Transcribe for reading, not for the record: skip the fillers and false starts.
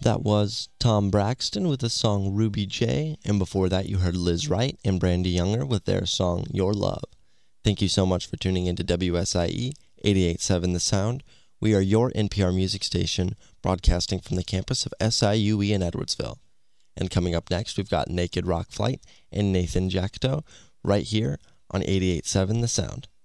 That was Tom Braxton with the song Ruby J, and before that you heard Liz Wright and Brandy Younger with their song Your Love. Thank you so much for tuning into WSIE 88.7 The Sound. We are your NPR music station, broadcasting from the campus of SIUE in Edwardsville. And coming up next, we've got Naked Rock Flight and Nathan Jackto right here on 88.7 The Sound.